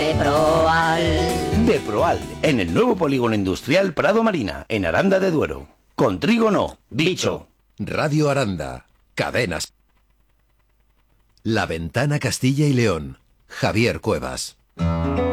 De Proal, en el nuevo polígono industrial Prado Marina, en Aranda de Duero. Con trigo no, dicho. Radio Aranda, cadenas. La Ventana Castilla y León, Javier Cuevas.